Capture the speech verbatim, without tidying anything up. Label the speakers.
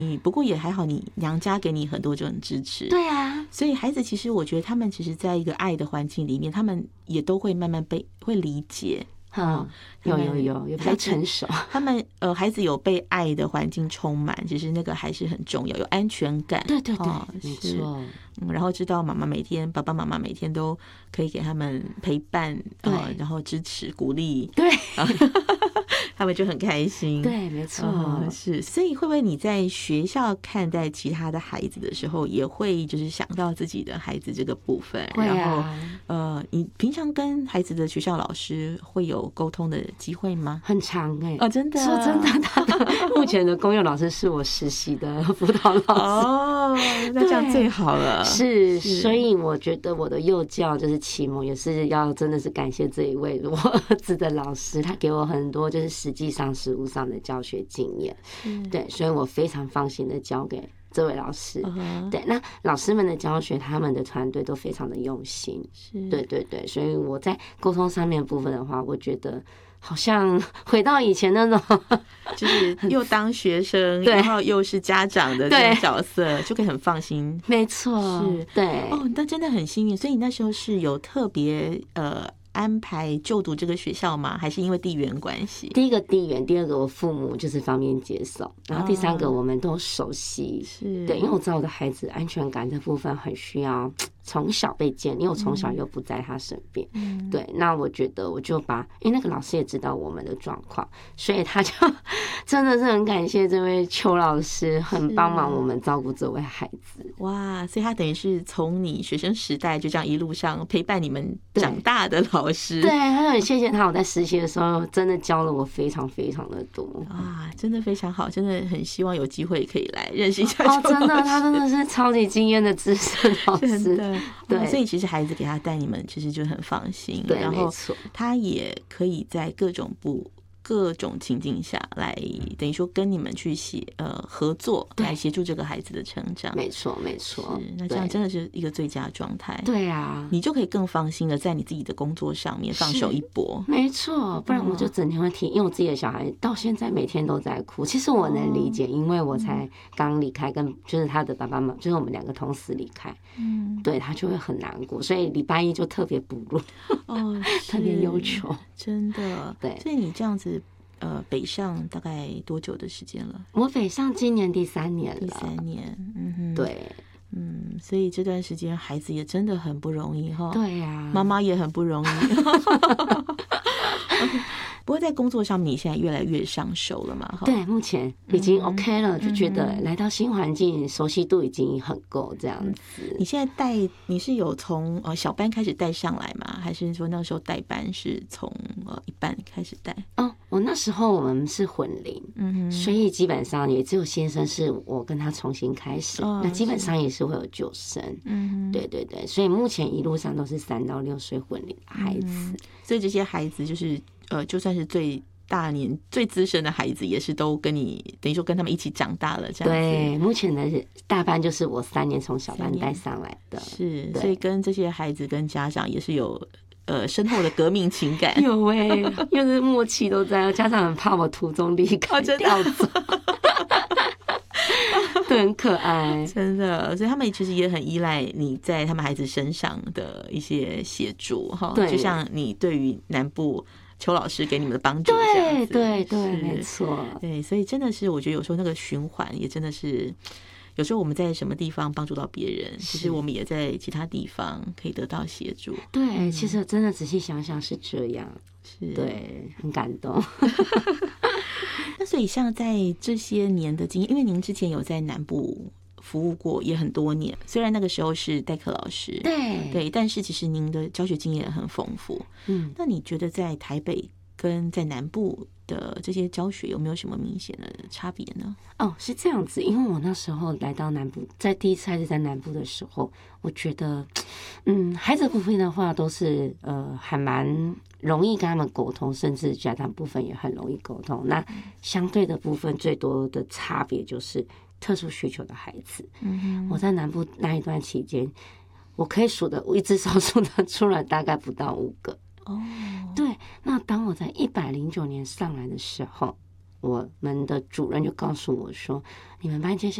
Speaker 1: 你不过也还好，你娘家给你很多这种支持。
Speaker 2: 对啊，
Speaker 1: 所以孩子其实我觉得他们其实在一个爱的环境里面，他们也都会慢慢被会理解。
Speaker 2: 嗯，有有有有比较成熟，
Speaker 1: 他们呃孩子有被爱的环境充满，其实那个还是很重要，有安全感。
Speaker 2: 对对对，
Speaker 1: 哦、
Speaker 2: 没错。
Speaker 1: 嗯，然后知道妈妈每天爸爸妈妈每天都可以给他们陪伴，对、呃，然后支持鼓励，
Speaker 2: 对，
Speaker 1: 他们就很开心。
Speaker 2: 对，没错、
Speaker 1: 呃，是。所以会不会你在学校看待其他的孩子的时候，也会就是想到自己的孩子这个部分？
Speaker 2: 会啊、
Speaker 1: 然后呃，你平常跟孩子的学校老师会有沟通的机会吗？
Speaker 2: 很长哎、欸，
Speaker 1: 哦，真的，
Speaker 2: 说真的，他的目前的公幼老师是我实习的辅导老师。
Speaker 1: 哦，那这样最好了。
Speaker 2: 是，所以我觉得我的幼教就是启蒙，也是要真的是感谢这一位我儿子的老师，他给我很多就是实际上实务上的教学经验。对，所以我非常放心的交给这位老师。Uh-huh. 对，那老师们的教学，他们的团队都非常的用心。对对对，所以我在沟通上面部分的话，我觉得好像回到以前那种，
Speaker 1: 就是又当学生，然后又是家长的这种角色，就可以很放心。
Speaker 2: 没错，
Speaker 1: 是，
Speaker 2: 对。
Speaker 1: 哦，那真的很幸运。所以你那时候是有特别呃安排就读这个学校吗？还是因为地缘关系？
Speaker 2: 第一个地缘，第二个我父母就是方便接受，然后第三个我们都熟悉。
Speaker 1: 是、哦，
Speaker 2: 对，因为我知道我的孩子安全感这部分很需要从小被建立，因为我从小又不在他身边。嗯，对，那我觉得我就把，因为那个老师也知道我们的状况，所以他就真的是很感谢这位邱老师，很帮忙我们照顾这位孩子。
Speaker 1: 哇，所以他等于是从你学生时代就这样一路上陪伴你们长大的老师。
Speaker 2: 对，他很谢谢他，我在实习的时候真的教了我非常非常的多。
Speaker 1: 哇，真的非常好，真的很希望有机会可以来认识一下。
Speaker 2: 哦，真的，他真的是超级惊艳的资深老师。
Speaker 1: 对、哦，所以其实孩子给他带你们，其实就很放心。
Speaker 2: 对，
Speaker 1: 然后
Speaker 2: 错，
Speaker 1: 他也可以在各种不。各种情境下来，等于说跟你们去协呃合作，来协助这个孩子的成长。
Speaker 2: 没错，没错。
Speaker 1: 那这样真的是一个最佳状态。
Speaker 2: 对啊，
Speaker 1: 你就可以更放心的在你自己的工作上面放手一搏。
Speaker 2: 没错，不然我就整天会听，因为我自己的小孩到现在每天都在哭。其实我能理解，因为我才刚离开，跟就是他的爸爸妈妈，就是我们两个同时离开。嗯，对他就会很难过，所以礼拜一就特别补录，哦，特别要求，
Speaker 1: 真的。
Speaker 2: 对，
Speaker 1: 所以你这样子。呃，北上大概多久的时间了？
Speaker 2: 我北上今年第三年了。
Speaker 1: 第三年，嗯哼，
Speaker 2: 对，
Speaker 1: 嗯，所以这段时间孩子也真的很不容易哈。
Speaker 2: 对呀、啊，
Speaker 1: 妈妈也很不容易。不过在工作上面，你现在越来越上手了嘛？
Speaker 2: 对，目前已经 OK 了，嗯、就觉得来到新环境，熟悉度已经很够这样子。
Speaker 1: 嗯、你现在带你是有从呃小班开始带上来吗？还是说那个时候带班是从呃一班开始带？
Speaker 2: 哦，我那时候我们是混龄，嗯，所以基本上也只有先生是我跟他重新开始，哦、那基本上也是会有旧生，嗯，对对对，所以目前一路上都是三到六岁混龄的孩子，嗯、
Speaker 1: 所以这些孩子就是。呃，就算是最大年、最资深的孩子，也是都跟你等于说跟他们一起长大了，这样子。
Speaker 2: 对，目前的大班就是我三年从小班带上来的，
Speaker 1: 是，所以跟这些孩子跟家长也是有呃深厚的革命情感。
Speaker 2: 有哎、欸，因为默契都在，家长很怕我途中离开调走。对，很可爱，
Speaker 1: 真的，所以他们其实也很依赖你在他们孩子身上的一些协助哈。对，就像你对于南部邱老师给你们的帮助这样子，
Speaker 2: 对对对，没错，
Speaker 1: 对，所以真的是我觉得有时候那个循环也真的是，有时候我们在什么地方帮助到别人，其实我们也在其他地方可以得到协助。
Speaker 2: 对，嗯、其实真的仔细想想是这样，是对，很感动。
Speaker 1: 那所以像在这些年的经验，因为您之前有在南部服务过也很多年，虽然那个时候是代课老师，
Speaker 2: 对
Speaker 1: 对，但是其实您的教学经验很丰富。嗯，那你觉得在台北跟在南部的这些教学有没有什么明显的差别呢？
Speaker 2: 哦，是这样子，因为我那时候来到南部，在第一次还是在南部的时候，我觉得，嗯，孩子部分的话都是呃还蛮容易跟他们沟通，甚至家长部分也很容易沟通。那相对的部分最多的差别就是特殊需求的孩子。嗯，我在南部那一段期间，我可以数的，我一只手数得出来，大概不到五个。哦，对。那当我在一百零九年上来的时候， 我们的主任就告诉我说，你们班接下